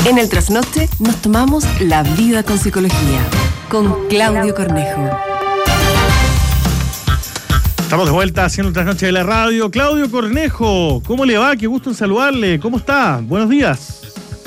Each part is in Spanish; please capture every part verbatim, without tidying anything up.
En el Trasnoche nos tomamos la vida con psicología, con Claudio Cornejo. Estamos de vuelta haciendo el Trasnoche de la radio. Claudio Cornejo, ¿cómo le va? Qué gusto en saludarle. ¿Cómo está? Buenos días.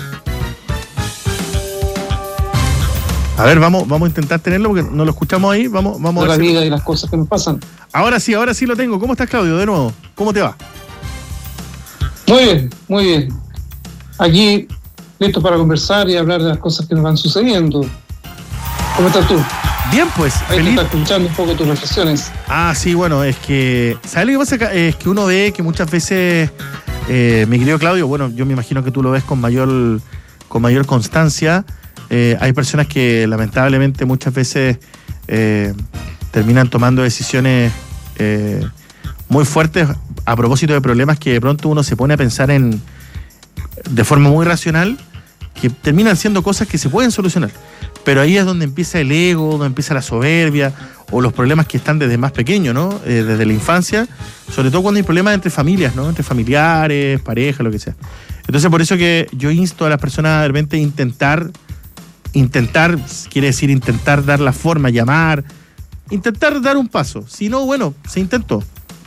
A ver, vamos, vamos a intentar tenerlo porque no lo escuchamos ahí. Vamos, vamos de a ver. La si... vida y las cosas que nos pasan. Ahora sí, ahora sí lo tengo. ¿Cómo estás, Claudio? De nuevo, ¿cómo te va? Muy bien, muy bien. Aquí, listos para conversar y hablar de las cosas que nos van sucediendo. ¿Cómo estás tú? Bien, pues. Ahí feliz... te está escuchando un poco tus reflexiones. Ah, sí, bueno, es que... ¿Sabes lo que pasa? Es que uno ve que muchas veces, eh, mi querido Claudio, bueno, yo me imagino que tú lo ves con mayor, con mayor constancia. Eh, hay personas que lamentablemente muchas veces eh, terminan tomando decisiones eh, muy fuertes a propósito de problemas que de pronto uno se pone a pensar en de forma muy racional, que terminan siendo cosas que se pueden solucionar. Pero ahí es donde empieza el ego, donde empieza la soberbia o los problemas que están desde más pequeño, ¿no? Eh, desde la infancia, sobre todo cuando hay problemas entre familias, ¿no? Entre familiares, pareja, lo que sea. Entonces, por eso que yo insto a las personas de repente a intentar, intentar, quiere decir intentar dar la forma, llamar, intentar dar un paso. Si no, bueno, se intentó.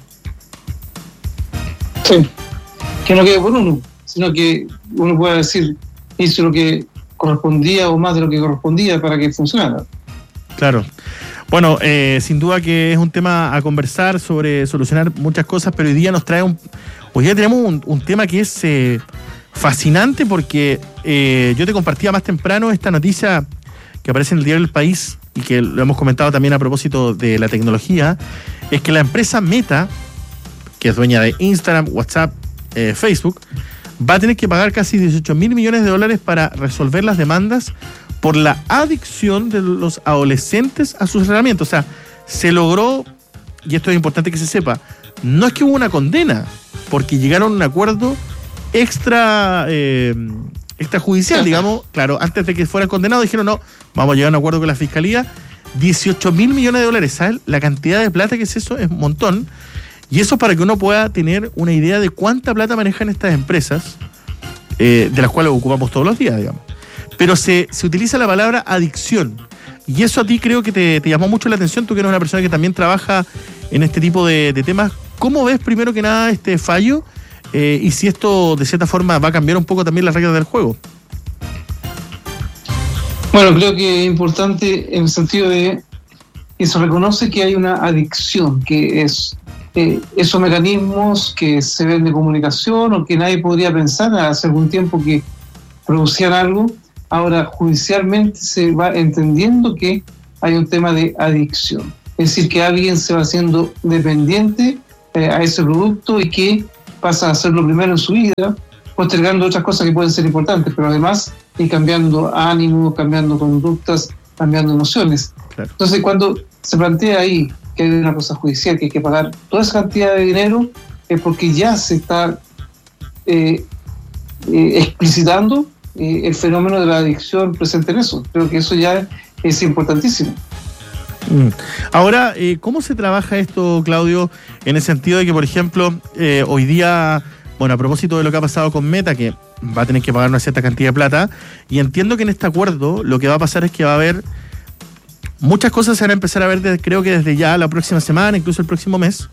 Sí, que no quede por uno, sino que uno pueda decir, hizo lo que correspondía o más de lo que correspondía para que funcionara. Claro. Bueno, eh, sin duda que es un tema a conversar sobre solucionar muchas cosas, pero hoy día nos trae un... Hoy día tenemos un, un tema que es eh, fascinante porque eh, yo te compartía más temprano esta noticia que aparece en el diario El País y que lo hemos comentado también a propósito de la tecnología, es que la empresa Meta, que es dueña de Instagram, WhatsApp, eh, Facebook, va a tener que pagar casi dieciocho mil millones de dólares para resolver las demandas por la adicción de los adolescentes a sus herramientas. O sea, se logró, y esto es importante que se sepa, no es que hubo una condena, porque llegaron a un acuerdo extra eh, extrajudicial, digamos. Claro, antes de que fueran condenados dijeron, no, vamos a llegar a un acuerdo con la Fiscalía. dieciocho mil millones de dólares, ¿sabes? La cantidad de plata que es eso es un montón. Y eso para que uno pueda tener una idea de cuánta plata manejan estas empresas, eh, de las cuales ocupamos todos los días, digamos. Pero se, se utiliza la palabra adicción. Y eso a ti creo que te, te llamó mucho la atención, tú que eres una persona que también trabaja en este tipo de, de temas. ¿Cómo ves primero que nada este fallo? Eh, y si esto de cierta forma va a cambiar un poco también las reglas del juego. Bueno, creo que es importante en el sentido de que se reconoce que hay una adicción, que es... Eh, esos mecanismos que se ven de comunicación o que nadie podría pensar hace algún tiempo que producían algo, ahora judicialmente se va entendiendo que hay un tema de adicción. Es decir, que alguien se va haciendo dependiente eh, a ese producto y que pasa a ser lo primero en su vida, postergando otras cosas que pueden ser importantes, pero además y cambiando ánimos, cambiando conductas, cambiando emociones. Claro. Entonces, cuando se plantea ahí que hay una cosa judicial, que hay que pagar toda esa cantidad de dinero, es porque ya se está eh, eh, explicitando eh, el fenómeno de la adicción presente en eso. Creo que eso ya es importantísimo. Mm. Ahora, eh, ¿cómo se trabaja esto, Claudio, en el sentido de que, por ejemplo, eh, hoy día, bueno, a propósito de lo que ha pasado con Meta, que va a tener que pagar una cierta cantidad de plata, y entiendo que en este acuerdo lo que va a pasar es que va a haber muchas cosas se van a empezar a ver, desde, creo que desde ya la próxima semana, incluso el próximo mes.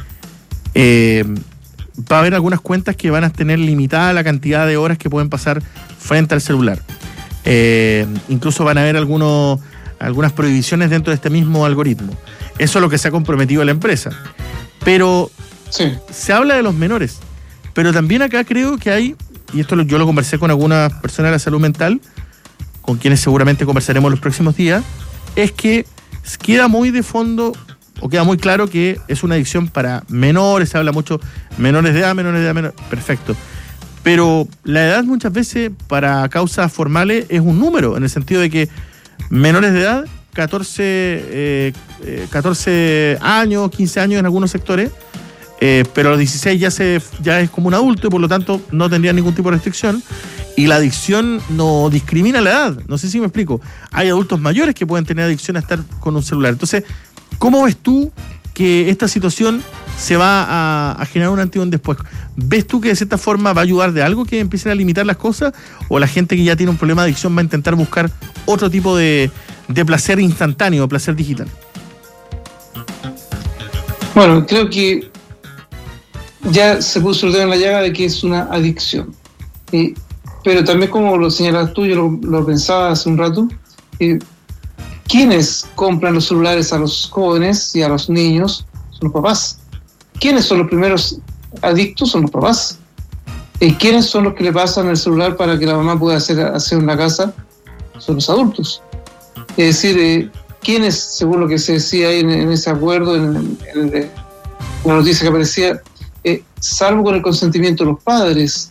Eh, va a haber algunas cuentas que van a tener limitada la cantidad de horas que pueden pasar frente al celular. Eh, incluso van a haber algunos, algunas prohibiciones dentro de este mismo algoritmo. Eso es lo que se ha comprometido la empresa. Pero sí, se habla de los menores. Pero también acá creo que hay, y esto lo, yo lo conversé con algunas personas de la salud mental, con quienes seguramente conversaremos los próximos días, es que queda muy de fondo, o queda muy claro que es una adicción para menores, se habla mucho, menores de edad, menores de edad, menores, perfecto. Pero la edad muchas veces para causas formales es un número, en el sentido de que menores de edad, catorce, eh, eh, catorce años, quince años en algunos sectores, eh, pero a los dieciséis ya, se, ya es como un adulto y por lo tanto no tendría ningún tipo de restricción. Y la adicción no discrimina la edad, no sé si me explico. Hay adultos mayores que pueden tener adicción a estar con un celular. Entonces, ¿cómo ves tú que esta situación se va a, a generar un antes y un después. ¿Ves tú que de cierta forma va a ayudar de algo que empiecen a limitar las cosas? ¿O la gente que ya tiene un problema de adicción va a intentar buscar otro tipo de, de placer instantáneo, placer digital? Bueno, creo que ya se puso el dedo en la llaga de que es una adicción. Eh, pero también, como lo señalas tú, yo lo, lo pensaba hace un rato, eh, ¿quiénes compran los celulares a los jóvenes y a los niños? Son los papás. ¿Quiénes son los primeros adictos? Son los papás. ¿Y quiénes son los que le pasan el celular para que la mamá pueda hacer, hacer en la casa? Son los adultos. Es decir, eh, ¿quiénes, según lo que se decía ahí en, en ese acuerdo, en, en, en la noticia que aparecía, eh, salvo con el consentimiento de los padres?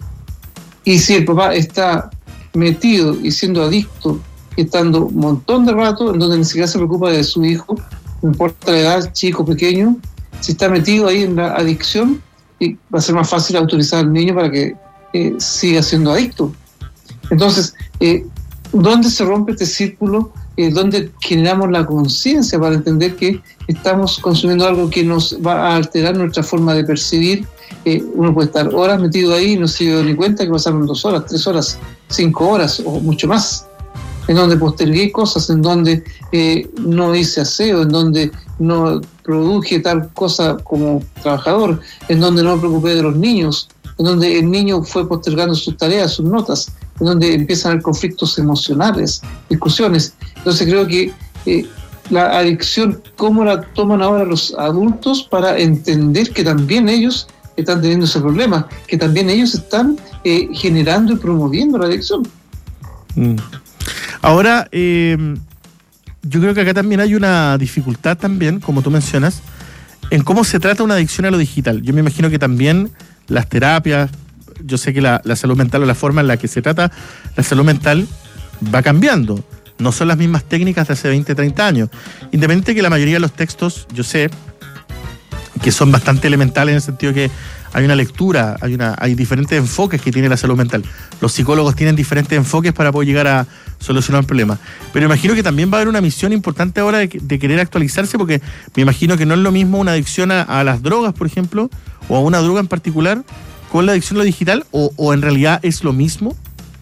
Y si el papá está metido y siendo adicto, y estando un montón de rato, en donde ni siquiera se preocupa de su hijo, no importa la edad, chico, pequeño, si está metido ahí en la adicción, y va a ser más fácil autorizar al niño para que eh, siga siendo adicto. Entonces, eh, ¿dónde se rompe este círculo? Eh, ¿Dónde generamos la conciencia para entender que estamos consumiendo algo que nos va a alterar nuestra forma de percibir? Eh, uno puede estar horas metido ahí y no se dio ni cuenta que pasaron dos horas, tres horas, cinco horas o mucho más, en donde postergué cosas, en donde eh, no hice aseo, en donde no produje tal cosa como trabajador, en donde no me preocupé de los niños, en donde el niño fue postergando sus tareas, sus notas, en donde empiezan a haber conflictos emocionales, discusiones. Entonces creo que eh, la adicción, ¿cómo la toman ahora los adultos para entender que también ellos están teniendo ese problema, que también ellos están eh, generando y promoviendo la adicción? Mm. Ahora, eh, yo creo que acá también hay una dificultad también, como tú mencionas, en cómo se trata una adicción a lo digital. Yo me imagino que también las terapias, yo sé que la, la salud mental o la forma en la que se trata la salud mental va cambiando. No son las mismas técnicas de hace veinte, treinta años. Independiente de que la mayoría de los textos, yo sé, que son bastante elementales en el sentido que hay una lectura, hay una, hay diferentes enfoques que tiene la salud mental. Los psicólogos tienen diferentes enfoques para poder llegar a solucionar un problema. Pero imagino que también va a haber una misión importante ahora de, de querer actualizarse, porque me imagino que no es lo mismo una adicción a, a las drogas, por ejemplo, o a una droga en particular, con la adicción a lo digital, o, o en realidad es lo mismo.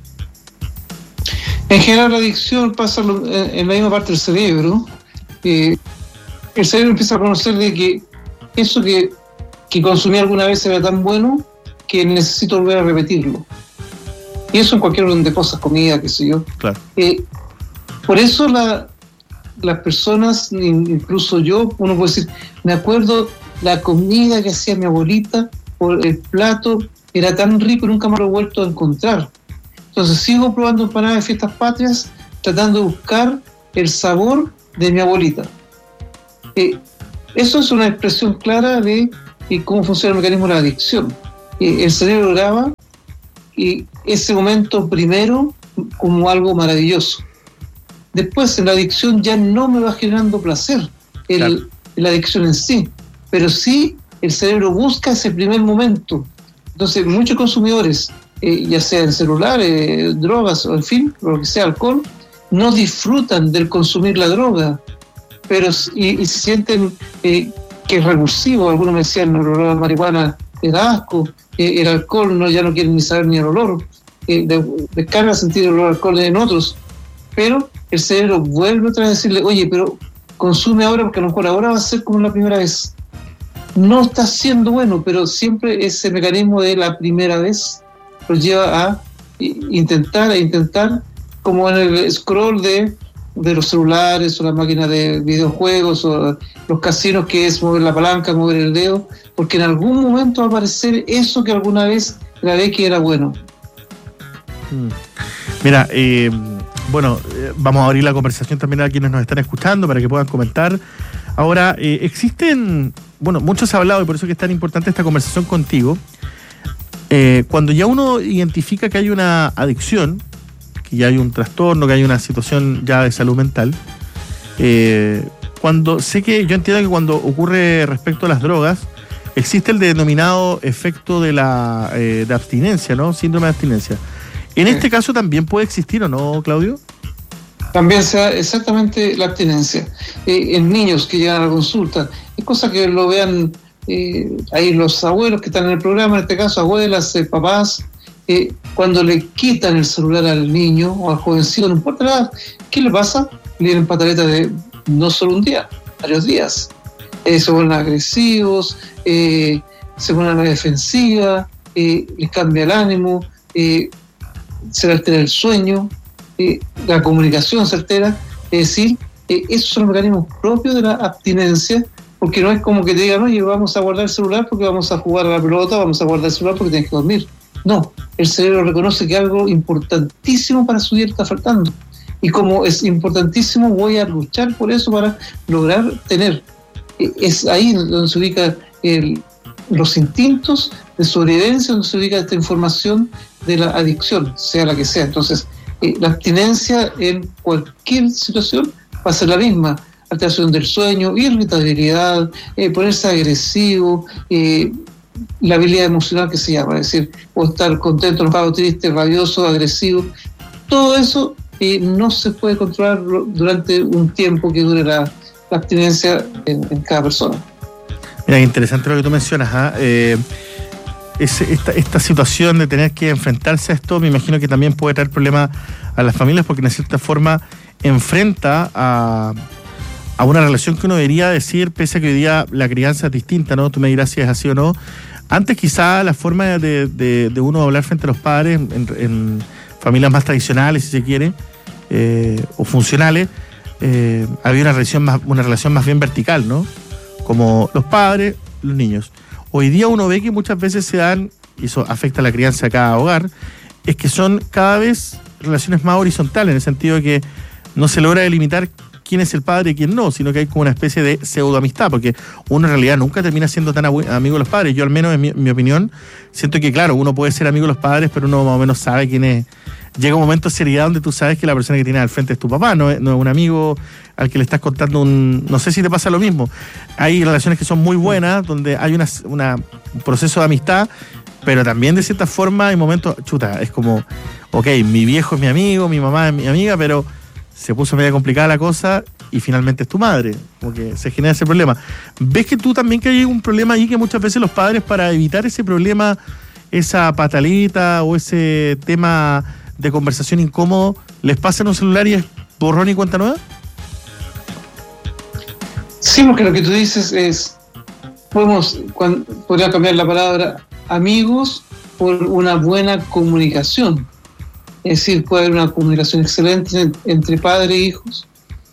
En general, la adicción pasa en, en la misma parte del cerebro. Eh, el cerebro empieza a conocer de que eso que, que consumí alguna vez era tan bueno que necesito volver a repetirlo. Y eso en cualquier orden de cosas, comida, qué sé yo. Claro. Eh, por eso la, las personas, incluso yo, uno puede decir, me acuerdo la comida que hacía mi abuelita, por el plato, era tan rico, nunca me lo he vuelto a encontrar. Entonces sigo probando empanadas de fiestas patrias, tratando de buscar el sabor de mi abuelita. Eh, Eso es una expresión clara de eh, cómo funciona el mecanismo de la adicción. Eh, el cerebro graba y ese momento primero como algo maravilloso. Después, en la adicción ya no me va generando placer el, claro. la adicción en sí, pero sí el cerebro busca ese primer momento. Entonces, muchos consumidores, eh, ya sea en celulares, eh, drogas o en fin, lo que sea, alcohol, no disfrutan del consumir la droga, pero y, y se sienten eh, que es revulsivo. Algunos me decían, el olor a la marihuana era asco, eh, el alcohol no, ya no quieren ni saber ni el olor, eh, de, descarga sentir el olor al alcohol en otros, pero el cerebro vuelve otra vez a decirle, oye, pero consume ahora porque a lo mejor ahora va a ser como la primera vez. No está siendo bueno, pero siempre ese mecanismo de la primera vez lo lleva a intentar, a intentar, como en el scroll de de los celulares o las máquinas de videojuegos o los casinos, que es mover la palanca, mover el dedo, porque en algún momento va a aparecer eso que alguna vez grabé que era bueno. Mira, eh, bueno, eh, vamos a abrir la conversación también a quienes nos están escuchando para que puedan comentar. Ahora, eh, existen, bueno, mucho se ha hablado y por eso que es tan importante esta conversación contigo. Eh, cuando ya uno identifica que hay una adicción, que ya hay un trastorno, que hay una situación ya de salud mental, eh, cuando sé que yo entiendo que cuando ocurre respecto a las drogas existe el denominado efecto de la eh, de abstinencia, ¿no? Síndrome de abstinencia. En sí. Este caso también puede existir, ¿o no, Claudio? También se da exactamente la abstinencia. Eh, en niños que llegan a la consulta, es cosa que lo vean eh, ahí los abuelos que están en el programa, en este caso abuelas, eh, papás, eh, cuando le quitan el celular al niño o al jovencito, no importa nada, ¿qué le pasa? Le vienen pataletas de no solo un día, varios días. Eh, se vuelven agresivos, eh, se ponen a la defensiva, eh, les cambia el ánimo, eh, se le altera el sueño, eh, la comunicación se altera. Es decir, eh, esos son los mecanismos propios de la abstinencia, porque no es como que te digan, oye, vamos a guardar el celular porque vamos a jugar a la pelota, vamos a guardar el celular porque tienes que dormir. No, el cerebro reconoce que algo importantísimo para su vida está faltando. Y como es importantísimo, voy a luchar por eso para lograr tener. Es ahí donde se ubica el, los instintos de sobrevivencia, donde se ubica esta información de la adicción, sea la que sea. Entonces, eh, la abstinencia en cualquier situación va a ser la misma. Alteración del sueño, irritabilidad, eh, ponerse agresivo, eh, la habilidad emocional que se llama, es decir, o estar contento, enojado, triste, rabioso, agresivo. Todo eso eh, no se puede controlar durante un tiempo que dure la, la abstinencia en, en cada persona. Mira, interesante lo que tú mencionas, ¿eh? Eh, es, esta, esta situación de tener que enfrentarse a esto, me imagino que también puede traer problemas a las familias, porque de cierta forma enfrenta a, a una relación que uno debería decir, pese a que hoy día la crianza es distinta, ¿no? Tú me dirás si es así o no. Antes quizá la forma de, de, de uno hablar frente a los padres en, en familias más tradicionales, si se quiere, eh, o funcionales, eh, había una relación más, una relación más bien vertical, ¿no? Como los padres, los niños. Hoy día uno ve que muchas veces se dan, y eso afecta a la crianza de cada hogar, es que son cada vez relaciones más horizontales, en el sentido de que no se logra delimitar quién es el padre y quién no, sino que hay como una especie de pseudoamistad, porque uno en realidad nunca termina siendo tan amigo de los padres. Yo al menos, en mi, en mi opinión, siento que claro, uno puede ser amigo de los padres, pero uno más o menos sabe quién es. Llega un momento de seriedad donde tú sabes que la persona que tienes al frente es tu papá, no es, no es un amigo al que le estás contando un... No sé si te pasa lo mismo. Hay relaciones que son muy buenas, donde hay una, una, un proceso de amistad, pero también de cierta forma hay momentos... Chuta, es como, ok, mi viejo es mi amigo, mi mamá es mi amiga, pero se puso media complicada la cosa y finalmente es tu madre, como que se genera ese problema. ¿Ves que tú también que hay un problema ahí, que muchas veces los padres, para evitar ese problema, esa patalita o ese tema de conversación incómodo, les pasan un celular y es borrón y cuenta nueva? Sí, porque lo que tú dices es, podemos, cuando, podría cambiar la palabra amigos por una buena comunicación. Es decir, puede haber una comunicación excelente entre padres e hijos,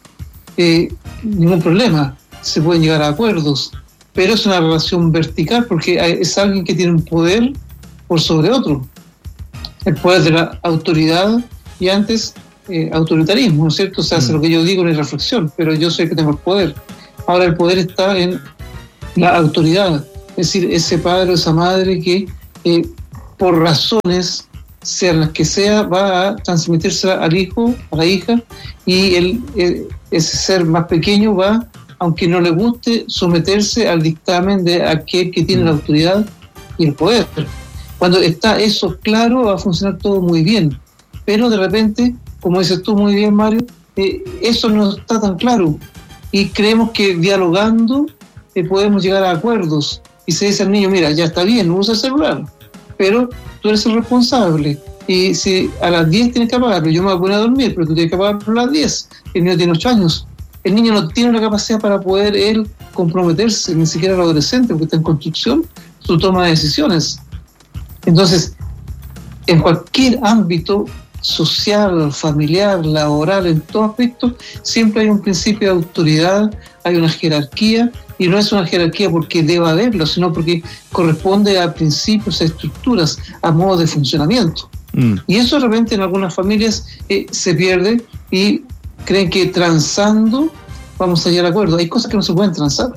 eh, ningún problema, se pueden llegar a acuerdos, pero es una relación vertical porque es alguien que tiene un poder por sobre otro, el poder de la autoridad y antes eh, autoritarismo, ¿no es cierto? O sea, mm. lo que yo digo no es reflexión, pero yo soy el que tengo el poder. Ahora el poder está en la autoridad, es decir, ese padre o esa madre que eh, por razones, sean las que sea, va a transmitirse al hijo, a la hija, y el, el, ese ser más pequeño va, aunque no le guste, someterse al dictamen de aquel que tiene la autoridad y el poder. Cuando está eso claro, va a funcionar todo muy bien, pero de repente, como dices tú muy bien, Mario, eh, eso no está tan claro, y creemos que dialogando eh, podemos llegar a acuerdos, y se dice al niño, mira, ya está bien, usa el celular, pero tú eres el responsable, y si a las diez tienes que apagarlo, yo me voy a poner a dormir, pero tú tienes que apagarlo a las diez. El niño tiene ocho años, el niño no tiene la capacidad para poder él comprometerse, ni siquiera el adolescente, porque está en construcción su toma de decisiones. Entonces, en cualquier ámbito social, familiar, laboral, en todo aspecto, siempre hay un principio de autoridad, hay una jerarquía, y no es una jerarquía porque deba haberlo, sino porque corresponde a principios, a estructuras, a modos de funcionamiento. Mm. Y eso de repente en algunas familias eh, se pierde y creen que transando vamos a llegar a acuerdo. Hay cosas que no se pueden transar.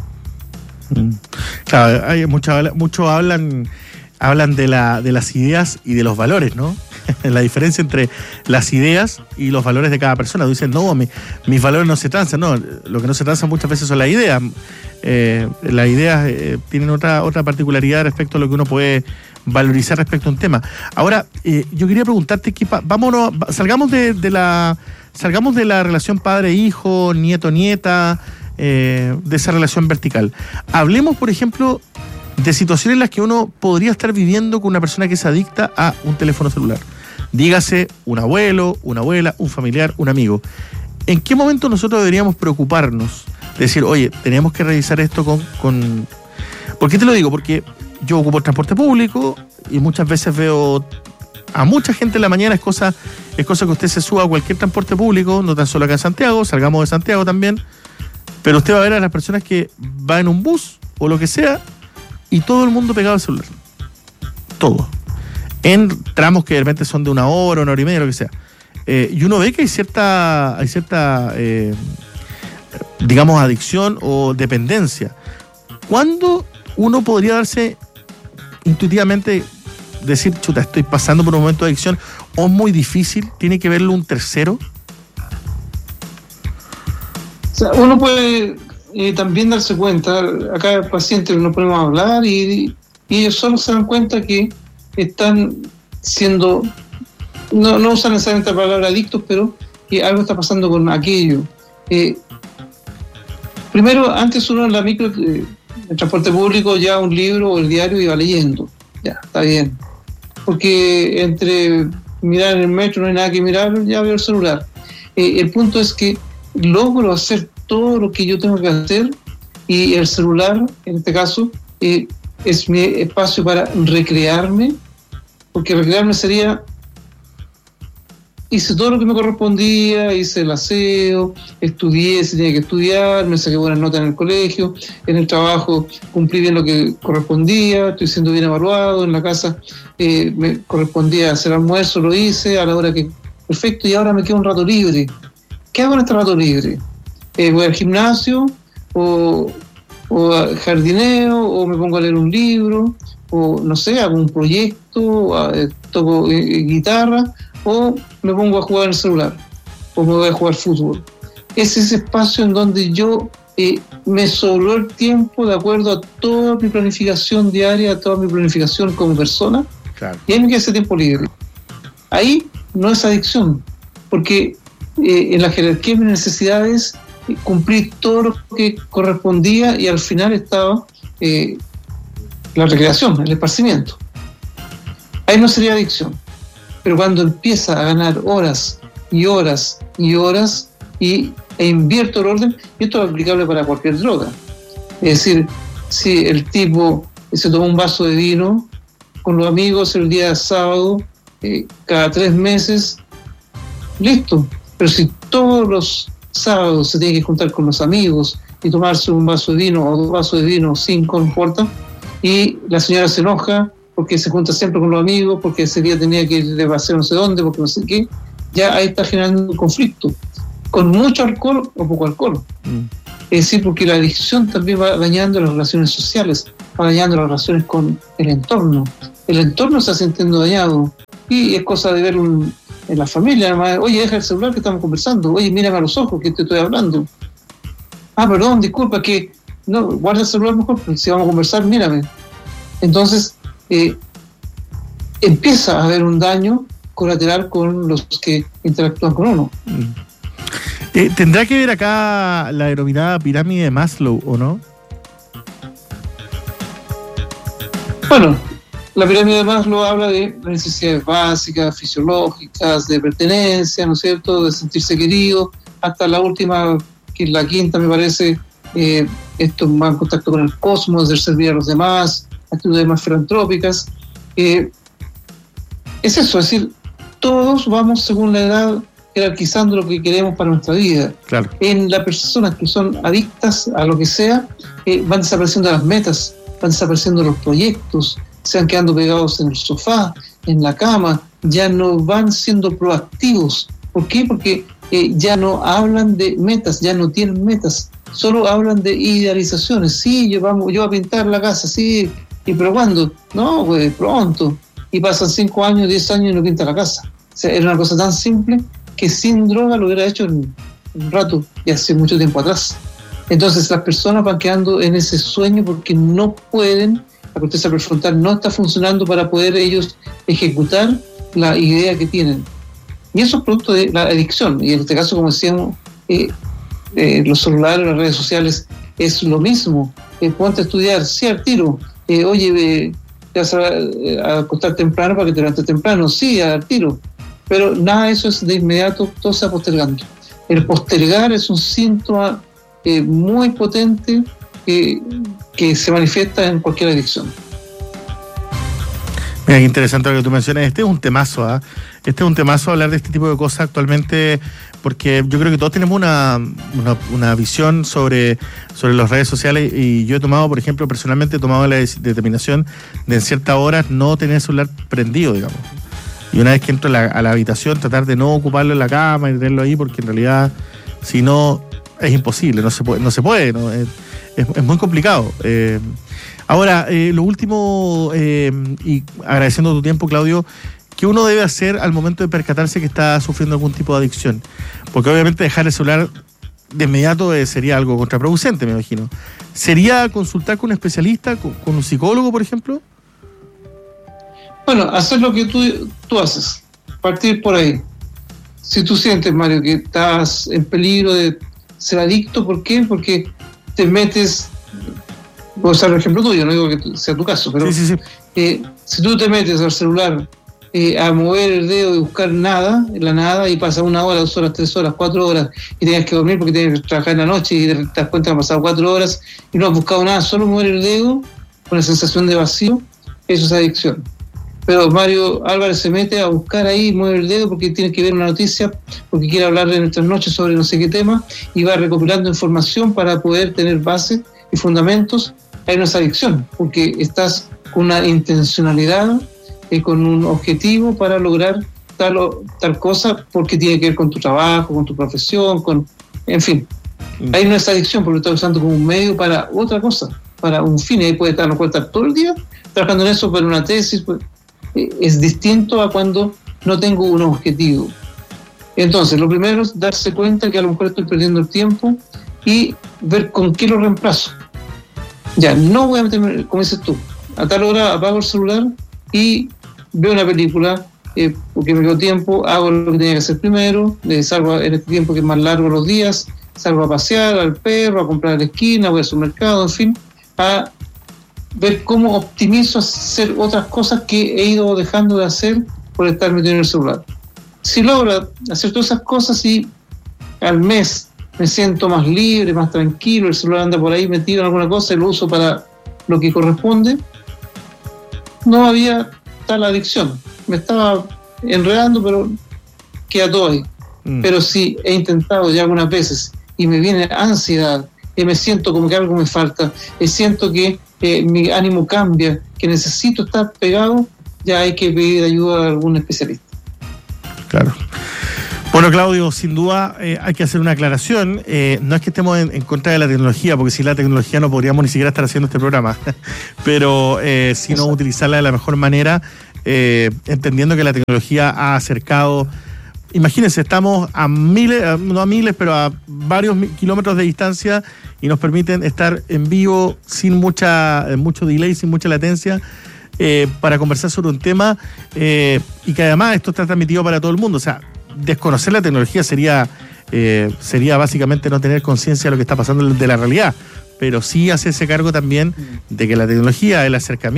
Mm. Claro, hay mucho, mucho hablan, hablan de, la, de las ideas y de los valores, ¿no? La diferencia entre las ideas y los valores de cada persona. Dicen, no, mi, mis valores no se transan. No, lo que no se transa muchas veces son las ideas. Eh, las ideas eh, tienen otra, otra particularidad respecto a lo que uno puede valorizar respecto a un tema. Ahora, eh, yo quería preguntarte, que pa, vámonos, salgamos de, de la salgamos de la relación padre-hijo, nieto-nieta, eh, de esa relación vertical. Hablemos, por ejemplo, de situaciones en las que uno podría estar viviendo con una persona que es adicta a un teléfono celular. Dígase un abuelo, una abuela, un familiar, un amigo. ¿En qué momento nosotros deberíamos preocuparnos? Decir, oye, tenemos que revisar esto con, con... ¿Por qué te lo digo? Porque yo ocupo el transporte público y muchas veces veo a mucha gente en la mañana. Es cosa, es cosa que usted se suba a cualquier transporte público, no tan solo acá en Santiago, salgamos de Santiago también, pero usted va a ver a las personas que va en un bus o lo que sea y todo el mundo pegado al celular. Todo. En tramos que de repente son de una hora, una hora y media, lo que sea. Eh, y uno ve que hay cierta, hay cierta eh, digamos, adicción o dependencia. ¿Cuándo uno podría darse intuitivamente, decir, chuta, estoy pasando por un momento de adicción, o es muy difícil, tiene que verlo un tercero? O sea, uno puede eh, también darse cuenta, acá el paciente nos ponemos a hablar y, y ellos solo se dan cuenta que están siendo, no, no usan necesariamente la palabra adictos, pero que algo está pasando con aquello. Eh, primero, antes uno en la micro, eh, el transporte público, ya un libro o el diario iba leyendo, ya, está bien. Porque entre mirar en el metro no hay nada que mirar, ya veo el celular. Eh, el punto es que logro hacer todo lo que yo tengo que hacer y el celular, en este caso, eh, es mi espacio para recrearme, porque recrearme sería, hice todo lo que me correspondía, hice el aseo, estudié si tenía que estudiar, me saqué buenas notas en el colegio, en el trabajo cumplí bien lo que correspondía, estoy siendo bien evaluado, en la casa eh, me correspondía hacer almuerzo, lo hice a la hora que... Perfecto, y ahora me queda un rato libre. ¿Qué hago en este rato libre? Eh, ¿Voy al gimnasio? O, o jardineo? ¿O me pongo a leer un libro? O no sé, hago un proyecto, eh, toco eh, guitarra, o me pongo a jugar en el celular, o me voy a jugar fútbol. Es ese espacio en donde yo eh, me sobró el tiempo de acuerdo a toda mi planificación diaria, a toda mi planificación como persona, claro. Y ahí me queda ese tiempo libre. Ahí no es adicción, porque eh, en la jerarquía de mis necesidades eh, cumplí todo lo que correspondía y al final estaba eh, la recreación, el esparcimiento. Ahí no sería adicción. Pero cuando empieza a ganar horas y horas y horas y, e invierto el orden, y esto es aplicable para cualquier droga. Es decir, si el tipo se toma un vaso de vino con los amigos el día sábado, eh, cada tres meses, listo. Pero si todos los sábados se tiene que juntar con los amigos y tomarse un vaso de vino o dos vasos de vino, cinco, no importa, y la señora se enoja porque se junta siempre con los amigos, porque ese día tenía que ir de paseo no sé dónde, porque no sé qué, ya ahí está generando un conflicto, con mucho alcohol o poco alcohol. Mm. Es decir, porque la adicción también va dañando las relaciones sociales, va dañando las relaciones con el entorno. El entorno se está sintiendo dañado, y es cosa de ver un, en la familia, además, oye, deja el celular que estamos conversando, oye, mírame a los ojos que te estoy hablando. Ah, perdón, disculpa, que no, guarda el celular mejor, si vamos a conversar, mírame. Entonces, Eh, empieza a haber un daño colateral con los que interactúan con uno. Eh, ¿Tendrá que ver acá la denominada pirámide de Maslow o no? Bueno, la pirámide de Maslow habla de necesidades básicas, fisiológicas, de pertenencia, ¿no es cierto?, de sentirse querido, hasta la última, que es la quinta, me parece, eh, esto más en contacto con el cosmos, de servir a los demás, actitudes más filantrópicas. Eh, es eso, es decir, todos vamos según la edad jerarquizando lo que queremos para nuestra vida. Claro. En las personas que son adictas a lo que sea, eh, van desapareciendo las metas, van desapareciendo los proyectos, se van quedando pegados en el sofá, en la cama, ya no van siendo proactivos. ¿Por qué? Porque eh, ya no hablan de metas, ya no tienen metas, solo hablan de idealizaciones. Sí, yo, vamos, yo voy a pintar la casa, sí. ¿Y pero cuándo? No, pues pronto. Y pasan cinco años, diez años y no pinta la casa. O sea, era una cosa tan simple que sin droga lo hubiera hecho en un rato y hace mucho tiempo atrás. Entonces las personas van quedando en ese sueño porque no pueden, la corteza prefrontal no está funcionando para poder ellos ejecutar la idea que tienen. Y eso es producto de la adicción. Y en este caso, como decíamos, eh, eh, los celulares, las redes sociales, es lo mismo. Eh, ponte a estudiar, sí, al tiro. Eh, oye, eh, te vas a, a acostar temprano para que te levantes temprano, sí, al tiro. Pero nada de eso es de inmediato, todo se va postergando. El postergar es un síntoma eh, muy potente que, que se manifiesta en cualquier adicción. Mira, qué interesante lo que tú mencionas. Este es un temazo, ¿ah? ¿eh? Este es un temazo hablar de este tipo de cosas actualmente, porque yo creo que todos tenemos una, una, una visión sobre, sobre las redes sociales, y yo he tomado, por ejemplo, personalmente he tomado la determinación de en ciertas horas no tener el celular prendido, digamos. Y una vez que entro a la, a la habitación, tratar de no ocuparlo en la cama y tenerlo ahí, porque en realidad, si no, es imposible, no se puede, no se puede, ¿no? Es, es, es muy complicado. Eh, ahora, eh, lo último, eh, y agradeciendo tu tiempo, Claudio, ¿qué uno debe hacer al momento de percatarse que está sufriendo algún tipo de adicción? Porque obviamente dejar el celular de inmediato eh, sería algo contraproducente, me imagino. ¿Sería consultar con un especialista, con, con un psicólogo, por ejemplo? Bueno, hacer lo que tú, tú haces, partir por ahí. Si tú sientes, Mario, que estás en peligro de ser adicto, ¿por qué? Porque te metes, puedo usar el ejemplo tuyo, no digo que sea tu caso, pero sí, sí, sí. Eh, si tú te metes al celular eh, a mover el dedo y buscar nada, en la nada, y pasa una hora, dos horas, tres horas, cuatro horas, y tienes que dormir porque tienes que trabajar en la noche y te das cuenta que han pasado cuatro horas y no has buscado nada, solo mover el dedo con la sensación de vacío, eso es adicción. Pero Mario Álvarez se mete a buscar ahí, mueve el dedo porque tiene que ver una noticia, porque quiere hablar en estas noches sobre no sé qué tema, y va recopilando información para poder tener bases y fundamentos. Ahí no es adicción, porque estás con una intencionalidad, eh, con un objetivo para lograr tal, tal cosa, porque tiene que ver con tu trabajo, con tu profesión, con, en fin. Ahí no es adicción, porque lo estás usando como un medio para otra cosa, para un fin. Ahí puede estar, no puede estar todo el día trabajando en eso para una tesis. Pues, es distinto a cuando no tengo un objetivo. Entonces, lo primero es darse cuenta que a lo mejor estoy perdiendo el tiempo y ver con qué lo reemplazo. Ya, no voy a meterme, como dices tú, a tal hora apago el celular y veo una película, eh, porque me quedo tiempo, hago lo que tenía que hacer primero, eh, salgo en este tiempo que es más largo los días, salgo a pasear al perro, a comprar a la esquina, voy al supermercado, en fin, a ver cómo optimizo hacer otras cosas que he ido dejando de hacer por estar metido en el celular. Si logro hacer todas esas cosas y al mes me siento más libre, más tranquilo, el celular anda por ahí metido en alguna cosa y lo uso para lo que corresponde, no había tal adicción. Me estaba enredando, pero queda todo ahí. Mm. Pero si he intentado ya algunas veces y me viene ansiedad, y me siento como que algo me falta, y siento que eh, mi ánimo cambia, que necesito estar pegado, ya hay que pedir ayuda a algún especialista. Claro. Bueno, Claudio, sin duda eh, hay que hacer una aclaración. Eh, no es que estemos en, en contra de la tecnología, porque sin la tecnología no podríamos ni siquiera estar haciendo este programa, pero eh, sino utilizarla de la mejor manera, eh, entendiendo que la tecnología ha acercado. Imagínense, estamos a miles, no a miles, pero a varios kilómetros de distancia y nos permiten estar en vivo sin mucha, mucho delay, sin mucha latencia, eh, para conversar sobre un tema eh, y que además esto está transmitido para todo el mundo. O sea, desconocer la tecnología sería, eh, sería básicamente no tener conciencia de lo que está pasando de la realidad, pero sí hacerse cargo también de que la tecnología, el acercamiento